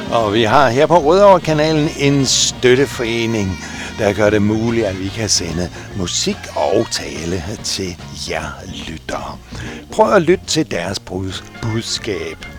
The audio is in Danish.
Og vi har her på Rødovre-kanalen en støtteforening, der gør det muligt, at vi kan sende musik og tale til jer lyttere. Prøv at lytte til deres budskab.